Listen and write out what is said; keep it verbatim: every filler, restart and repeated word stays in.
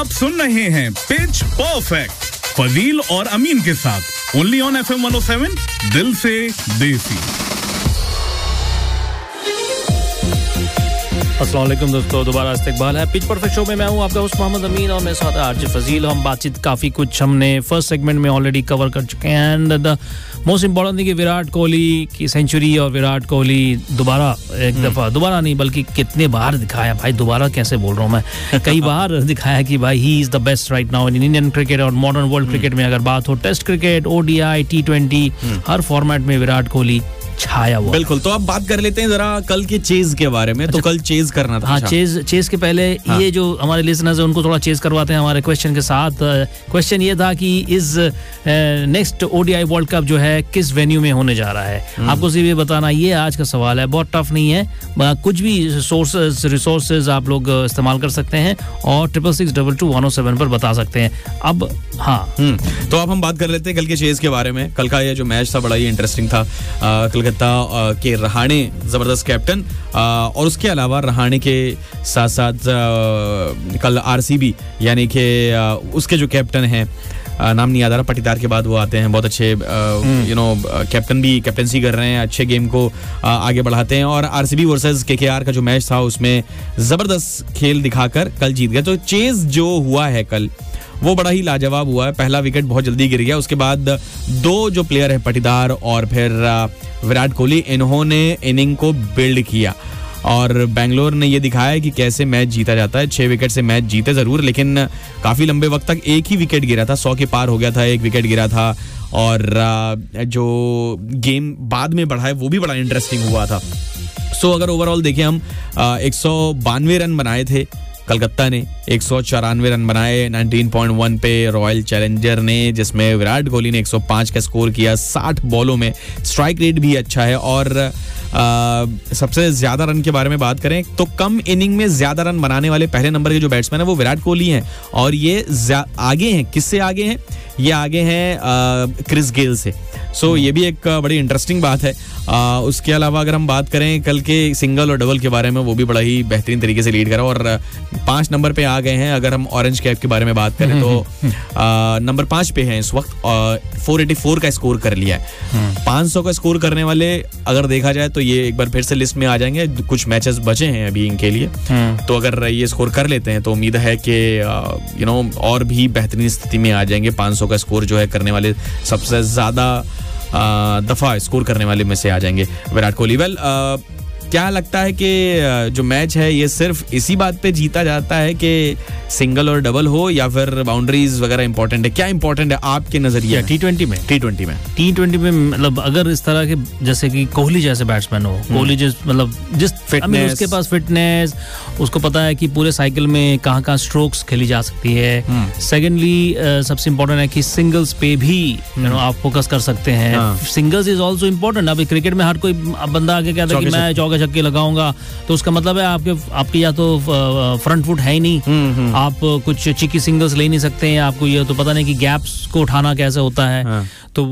आप सुन रहे हैं पिच परफेक्ट फजील और अमीन के साथ only on FM one O seven दिल से देसी। अस्सलाम वालेकुम दोस्तों, दोबारा इस्तकबाल है पिच परफेक्ट शो में। मैं हूं आपका होस्ट मोहम्मद अमीन और मेरे साथ आरजे फजील। हम बातचीत काफ़ी कुछ हमने फर्स्ट सेगमेंट में ऑलरेडी कवर कर चुके हैं and the most important thing कि विराट कोहली की सेंचुरी और विराट कोहली दोबारा एक दफ़ा दोबारा नहीं बल्कि कितने बार दिखाया भाई, दोबारा कैसे बोल रहा हूँ मैं, कई बार दिखाया कि भाई he is the best right now in Indian cricket और मॉडर्न वर्ल्ड क्रिकेट में। अगर बात हो test cricket, ODI, T twenty, हर फॉर्मेट में विराट कोहली छाया हुआ। बिल्कुल, तो अब बात कर लेते हैं जरा कल के चेज के बारे में। अच्छा, तो कल चेज करना था। हाँ, चेज चेज के पहले हाँ. ये जो हमारे लिसनर्स हैं उनको थोड़ा चेज करवाते हैं हमारे क्वेश्चन के साथ। क्वेश्चन ये था कि इस नेक्स्ट ओडीआई वर्ल्ड कप जो है किस वेन्यू में होने जा रहा है, आपको सिर्फ ये बताना। ये आज का सवाल है, बहुत टफ नहीं है, कुछ भी सोर्सेज रिसोर्सेज आप लोग इस्तेमाल कर सकते हैं और triple six double two one O seven पर बता सकते हैं। अब हाँ, तो अब हम बात कर लेते हैं कल के चेज के बारे में। कल का ये जो मैच था बड़ा ही इंटरेस्टिंग था। कलकत्ता के रहाणे जबरदस्त कैप्टन और उसके अलावा रहाणे के साथ साथ कल आरसीबी यानी कि उसके जो कैप्टन हैं, नाम नहीं याद आ रहा, पटीदार के बाद वो आते हैं, बहुत अच्छे यू नो कैप्टन भी कैप्टनसी कर रहे हैं, अच्छे गेम को आगे बढ़ाते हैं। और आरसीबी वर्सेस केकेआर का जो मैच था उसमें जबरदस्त खेल दिखाकर कल जीत गए। तो चेज जो हुआ है कल वो बड़ा ही लाजवाब हुआ है। पहला विकेट बहुत जल्दी गिर गया, उसके बाद दो जो प्लेयर है पटीदार और फिर विराट कोहली, इन्होंने इनिंग को बिल्ड किया और बेंगलोर ने ये दिखाया कि कैसे मैच जीता जाता है। छह विकेट से मैच जीते जरूर, लेकिन काफी लंबे वक्त तक एक ही विकेट गिरा था, सौ के पार हो गया था, एक विकेट गिरा था। और जो गेम बाद में बढ़ा है वो भी बड़ा इंटरेस्टिंग हुआ था। सो अगर ओवरऑल देखें हम, एक सौ बानवे रन बनाए थे कलकत्ता ने, एक सौ चौरानवे रन बनाए उन्नीस पॉइंट एक पे रॉयल चैलेंजर ने, जिसमें विराट कोहली ने एक सौ पाँच का स्कोर किया साठ बॉलों में। स्ट्राइक रेट भी अच्छा है और आ, सबसे ज्यादा रन के बारे में बात करें तो कम इनिंग में ज्यादा रन बनाने वाले पहले नंबर के जो बैट्समैन है वो विराट कोहली हैं और ये आगे हैं। किससे आगे हैं? ये आगे हैं क्रिस गेल से। सो so, ये भी एक बड़ी इंटरेस्टिंग बात है। आ, उसके अलावा अगर हम बात करें कल के सिंगल और डबल के बारे में, वो भी बड़ा ही बेहतरीन तरीके से लीड करा और पांच नंबर पे आ गए हैं। अगर हम ऑरेंज कैप के बारे में बात करें तो आ, नंबर पांच पे हैं इस वक्त और चार सौ चौरासी का स्कोर कर लिया है। पाँच सौ का स्कोर करने वाले अगर देखा जाए तो ये एक बार फिर से लिस्ट में आ जाएंगे। कुछ मैचेस बचे हैं अभी इनके लिए, तो अगर ये स्कोर कर लेते हैं तो उम्मीद है कि यू नो और भी बेहतरीन स्थिति में आ जाएंगे। पाँच सौ का स्कोर जो है करने वाले सबसे ज्यादा दफा स्कोर करने वाले में से आ जाएंगे विराट कोहली। वेल, क्या लगता है कि जो मैच है ये सिर्फ इसी बात पे जीता जाता है कि सिंगल और डबल हो या फिर बाउंड्रीज वगैरह इंपॉर्टेंट है? क्या इंपॉर्टेंट है आपके नजरिए? टी ट्वेंटी में टी ट्वेंटी में टी ट्वेंटी में मतलब अगर इस तरह के जैसे कि कोहली जैसे बैट्समैन हो, कोहली जिस मतलब जिस फिटनेस, उसके पास फिटनेस, उसको पता है कि पूरे साइकिल में कहाँ कहाँ स्ट्रोक्स खेली जा सकती है। सेकेंडली सबसे इम्पोर्टेंट है कि सिंगल्स पे भी यू नो आप फोकस कर सकते हैं। Singles is also important. अभी क्रिकेट में हर कोई बंदा आके कहता है कि मैं चौके छक्के लगाऊंगा, तो उसका मतलब है आपके आपके या तो फ्रंट फुट है ही नहीं, आप कुछ चिकी सिंगल्स ले नहीं सकते हैं, आपको ये तो पता नहीं कि गैप्स को उठाना कैसे होता है। तो